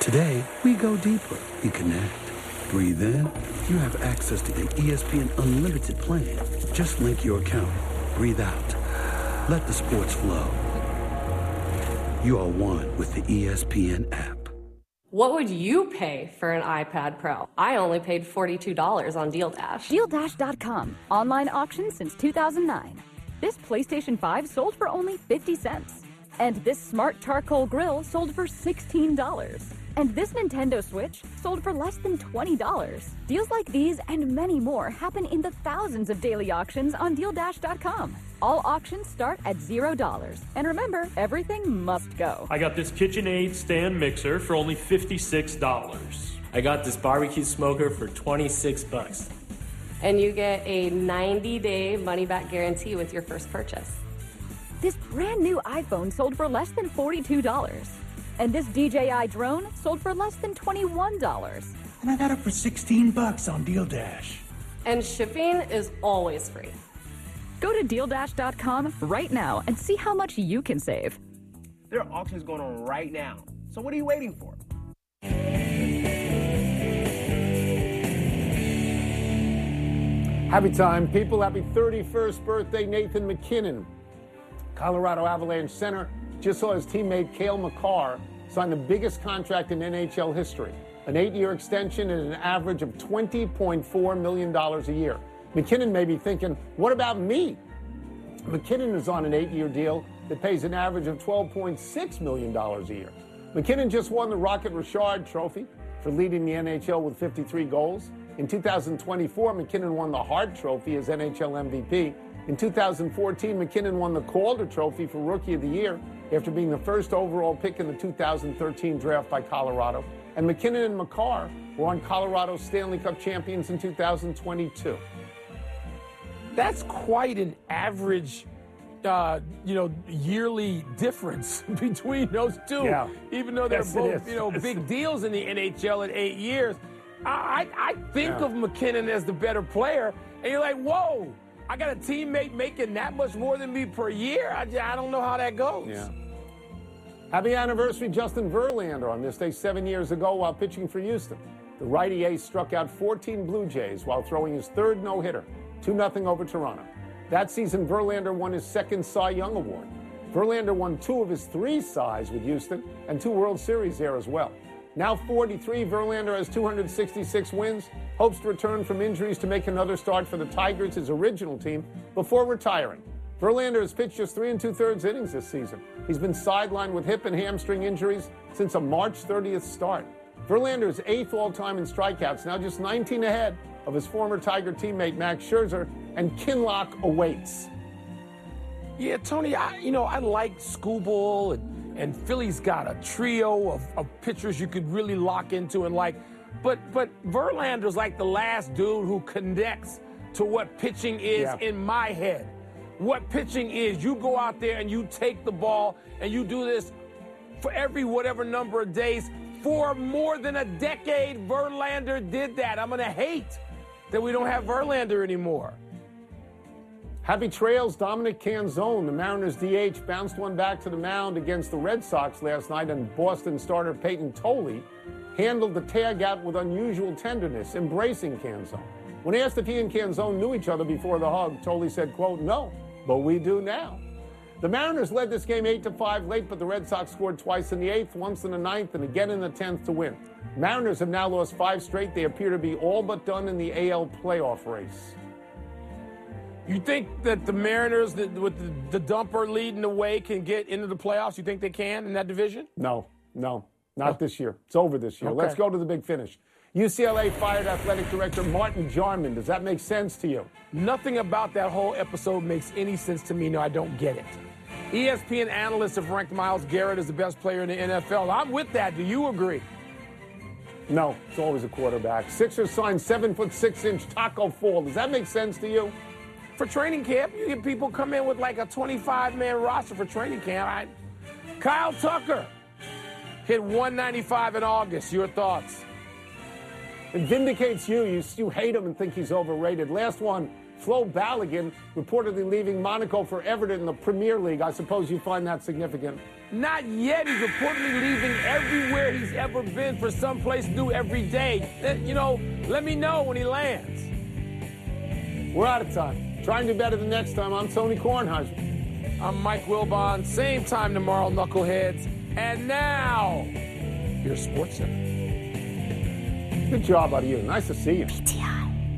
Today, we go deeper. We connect. Breathe in. You have access to the ESPN Unlimited plan. Just link your account. Breathe out. Let the sports flow. You are one with the ESPN app. What would you pay for an iPad Pro? I only paid $42 on DealDash. DealDash.com. Online auction since 2009. This PlayStation 5 sold for only 50 cents. And this smart charcoal grill sold for $16. And this Nintendo Switch sold for less than $20. Deals like these and many more happen in the thousands of daily auctions on DealDash.com. All auctions start at $0. And remember, everything must go. I got this KitchenAid stand mixer for only $56. I got this barbecue smoker for $26. And you get a 90-day money-back guarantee with your first purchase. This brand new iPhone sold for less than $42. And this DJI drone sold for less than $21. And I got it for $16 on DealDash. And shipping is always free. Go to DealDash.com right now and see how much you can save. There are auctions going on right now. So what are you waiting for? Happy time, people. Happy 31st birthday, Nathan MacKinnon. Colorado Avalanche center just saw his teammate Cale Makar sign the biggest contract in NHL history, an 8-year extension at an average of $20.4 million a year. MacKinnon may be thinking, what about me? MacKinnon is on an 8-year deal that pays an average of $12.6 million a year. MacKinnon just won the Rocket Richard Trophy for leading the NHL with 53 goals. In 2024, MacKinnon won the Hart Trophy as NHL MVP. In 2014, MacKinnon won the Calder Trophy for Rookie of the Year after being the first overall pick in the 2013 draft by Colorado. And MacKinnon and Makar were on Colorado's Stanley Cup champions in 2022. That's quite an average, yearly difference between those two. Yeah. Even though they're Yes, both, big deals in the NHL at 8 years. I think of MacKinnon as the better player, and you're like, whoa, I got a teammate making that much more than me per year. I don't know how that goes. Yeah. Happy anniversary, Justin Verlander, on this day 7 years ago while pitching for Houston. The righty ace struck out 14 Blue Jays while throwing his third no-hitter, 2-0 over Toronto. That season, Verlander won his second Cy Young Award. Verlander won 2 of his 3 Cys with Houston and 2 World Series there as well. Now 43, Verlander has 266 wins, hopes to return from injuries to make another start for the Tigers, his original team, before retiring. Verlander has pitched just 3 2/3 innings this season. He's been sidelined with hip and hamstring injuries since a March 30th start. Verlander is 8th all-time in strikeouts, now just 19 ahead of his former Tiger teammate Max Scherzer, and Kinlock awaits. Yeah, Tony, I like Skubal, and Philly's got a trio of pitchers you could really lock into and like. But Verlander's like the last dude who connects to what pitching is in my head. What pitching is, you go out there and you take the ball and you do this for every whatever number of days. For more than a decade, Verlander did that. I'm going to hate that we don't have Verlander anymore. Happy trails, Dominic Canzone. The Mariners DH bounced one back to the mound against the Red Sox last night, and Boston starter Peyton Tolley handled the tag out with unusual tenderness, embracing Canzone. When asked if he and Canzone knew each other before the hug, Tolley said, quote, "No, but we do now." The Mariners led this game 8-5 late, but the Red Sox scored twice in the 8th, once in the 9th, and again in the 10th to win. Mariners have now lost 5 straight. They appear to be all but done in the AL playoff race. You think that the Mariners, with the dumper leading the way, can get into the playoffs? You think they can in that division? No, not this year. It's over this year. Okay. Let's go to the big finish. UCLA fired athletic director Martin Jarman. Does that make sense to you? Nothing about that whole episode makes any sense to me. No, I don't get it. ESPN analysts have ranked Myles Garrett as the best player in the NFL. I'm with that. Do you agree? No, it's always a quarterback. Sixers signed 7'6" Taco Fall. Does that make sense to you? For training camp, you get people come in with like a 25-man roster for training camp. Kyle Tucker hit 195 in August. Your thoughts? It vindicates you. You hate him and think he's overrated. Last one, Flo Balogun reportedly leaving Monaco for Everton in the Premier League. I suppose you find that significant. Not yet. He's reportedly leaving everywhere he's ever been for someplace new every day. You know, let me know when he lands. We're out of time. Try and do better the next time. I'm Tony Kornheiser. I'm Mike Wilbon. Same time tomorrow, knuckleheads. And now, here's SportsCenter. Good job out of you. Nice to see you.